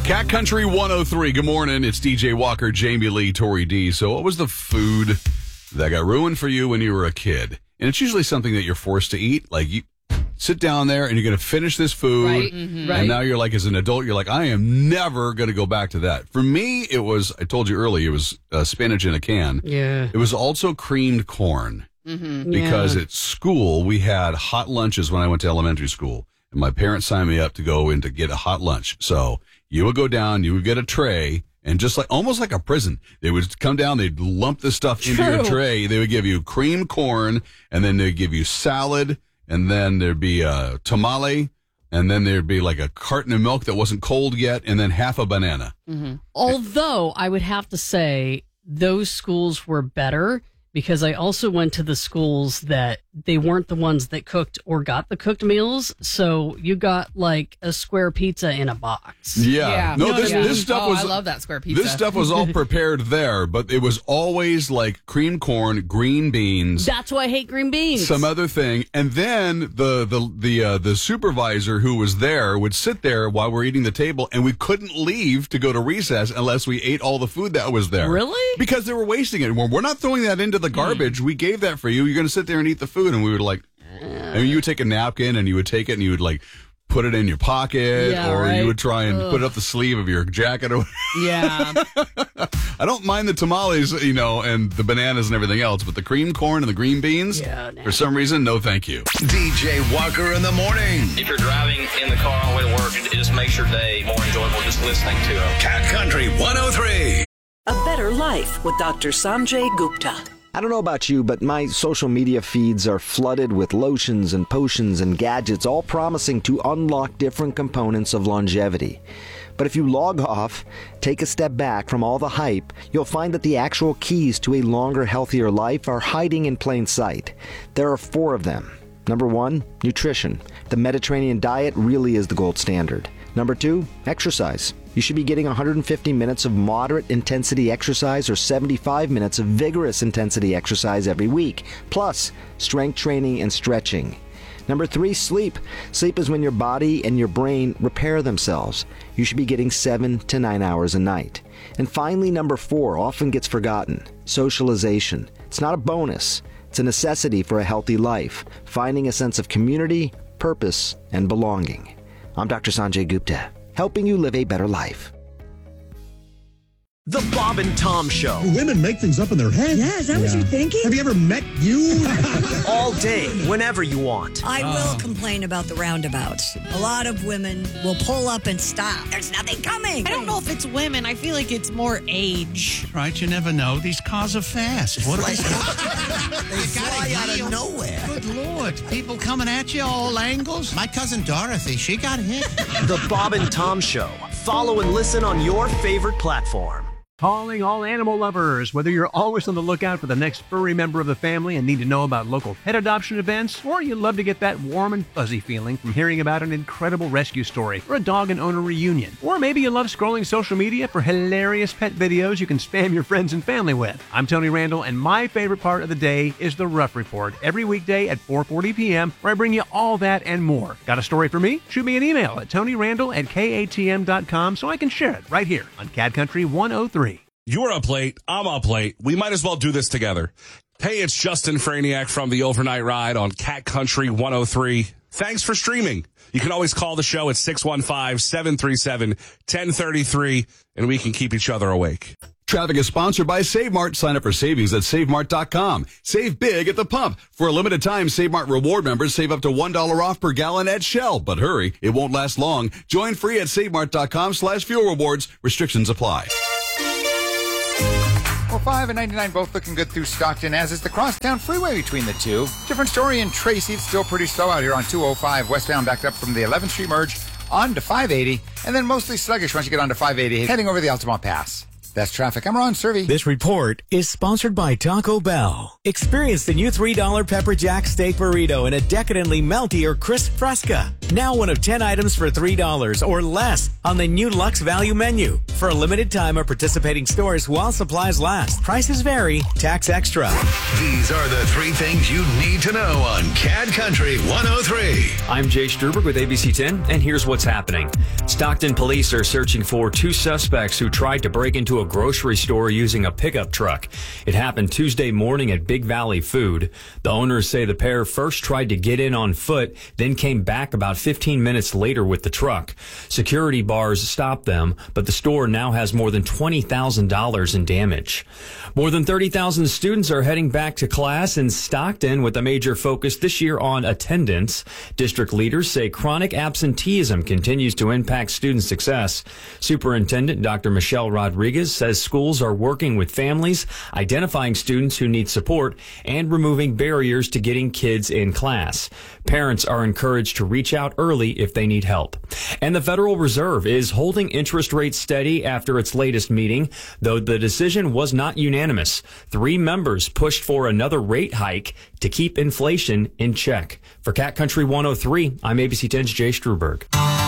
Cat Country 103. Good morning. It's DJ Walker, Jamie Lee, Tori D. So what was the food that got ruined for you when you were a kid? And it's usually something that you're forced to eat. Like you sit down there and you're going to finish this food. Right. Mm-hmm. And now you're like, as an adult, you're like, I am never going to go back to that. For me, it was, I told you earlier, it was spinach in a can. Yeah. It was also creamed corn. Mm-hmm. Because at school, we had hot lunches when I went to elementary school. And my parents signed me up to go in to get a hot lunch. So you would go down, you would get a tray, and just like, almost like a prison, they would come down, they'd lump this stuff into your tray. They would give you creamed corn, and then they'd give you salad, and then there'd be a tamale, and then there'd be like a carton of milk that wasn't cold yet, and then half a banana. Mm-hmm. Although I would have to say those schools were better, because I also went to the schools that they weren't the ones that cooked or got the cooked meals. So you got like a square pizza in a box. Yeah. No, this stuff was... I love that square pizza. This stuff was all prepared there, but it was always like creamed corn, green beans. That's why I hate green beans. Some other thing. And then the supervisor who was there would sit there while we're eating the table, and we couldn't leave to go to recess unless we ate all the food that was there. Really? Because they were wasting it. We're not throwing that into the garbage. We gave that for you. You're going to sit there and eat the food. And we would like, I mean, you would take a napkin and you would take it and you would like put it in your pocket, or you would try and put it up the sleeve of your jacket. Or yeah. I don't mind the tamales, and the bananas and everything else, but the cream corn and the green beans, for some reason, no thank you. DJ Walker in the morning. If you're driving in the car on the way to work, it just makes your day more enjoyable just listening to them. Cat Country 103. A better life with Dr. Sanjay Gupta. I don't know about you, but my social media feeds are flooded with lotions and potions and gadgets, all promising to unlock different components of longevity. But if you log off, take a step back from all the hype, you'll find that the actual keys to a longer, healthier life are hiding in plain sight. There are 4 of them. Number 1, nutrition. The Mediterranean diet really is the gold standard. Number 2, exercise. You should be getting 150 minutes of moderate intensity exercise or 75 minutes of vigorous intensity exercise every week, plus strength training and stretching. Number 3, sleep. Sleep is when your body and your brain repair themselves. You should be getting 7 to 9 hours a night. And finally, number 4 often gets forgotten, socialization. It's not a bonus. It's a necessity for a healthy life, finding a sense of community, purpose, and belonging. I'm Dr. Sanjay Gupta, helping you live a better life. The Bob and Tom Show. Women make things up in their head. Yeah, is that what you're thinking? Have you ever met you? All day, whenever you want. I will complain about the roundabouts. A lot of women will pull up and stop. There's nothing coming. I don't know if it's women. I feel like it's more age. Right, you never know. These cars are fast. What are they? They fly out of nowhere. Good Lord. People coming at you all angles. My cousin Dorothy, she got hit. The Bob and Tom Show. Follow and listen on your favorite platform. Calling all animal lovers. Whether you're always on the lookout for the next furry member of the family and need to know about local pet adoption events, or you love to get that warm and fuzzy feeling from hearing about an incredible rescue story or a dog and owner reunion, or maybe you love scrolling social media for hilarious pet videos you can spam your friends and family with. I'm Tony Randall, and my favorite part of the day is the Rough Report, every weekday at 4:40 p.m., where I bring you all that and more. Got a story for me? Shoot me an email at tonyrandall@katm.com so I can share it right here on Cat Country 103. You're up late. I'm up late. We might as well do this together. Hey, it's Justin Franiak from the Overnight Ride on Cat Country 103. Thanks for streaming. You can always call the show at 615-737-1033, and we can keep each other awake. Traffic is sponsored by Save Mart. Sign up for savings at SaveMart.com. Save big at the pump. For a limited time, Save Mart reward members save up to $1 off per gallon at Shell. But hurry, it won't last long. Join free at SaveMart.com/fuel rewards. Restrictions apply. Well, 5 and 99 both looking good through Stockton, as is the crosstown freeway between the two. Different story in Tracy. It's still pretty slow out here on 205 westbound, backed up from the 11th Street merge on to 580, and then mostly sluggish once you get on to 580, heading over the Altamont Pass. That's traffic. I'm Ron Servey. This report is sponsored by Taco Bell. Experience the new $3 Pepper Jack Steak Burrito in a decadently melty or crisp fresca. Now one of 10 items for $3 or less on the new Lux Value Menu. For a limited time at participating stores while supplies last. Prices vary. Tax extra. These are the 3 things you need to know on Cat Country 103. I'm Jay Struberg with ABC 10, and here's what's happening. Stockton police are searching for 2 suspects who tried to break into a grocery store using a pickup truck. It happened Tuesday morning at Big Valley Food. The owners say the pair first tried to get in on foot, then came back about 15 minutes later with the truck. Security bars stopped them, but the store now has more than $20,000 in damage. More than 30,000 students are heading back to class in Stockton with a major focus this year on attendance. District leaders say chronic absenteeism continues to impact student success. Superintendent Dr. Michelle Rodriguez says schools are working with families, identifying students who need support, and removing barriers to getting kids in class. Parents are encouraged to reach out early if they need help. And the Federal Reserve is holding interest rates steady after its latest meeting, though the decision was not unanimous. 3 members pushed for another rate hike to keep inflation in check. For Cat Country 103, I'm ABC 10's Jay Struberg.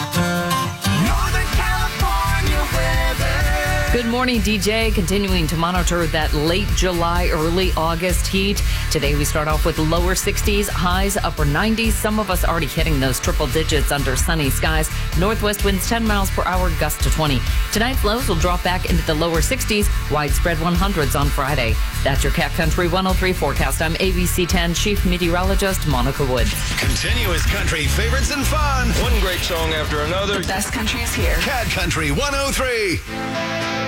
Good morning, DJ. Continuing to monitor that late July, early August heat. Today we start off with lower 60s, highs upper 90s. Some of us already hitting those triple digits under sunny skies. Northwest winds 10 miles per hour, gusts to 20. Tonight's lows will drop back into the lower 60s, widespread 100s on Friday. That's your Cat Country 103 forecast. I'm ABC 10 Chief Meteorologist Monica Wood. Continuous country favorites and fun. One great song after another. The best country is here. Cat Country 103.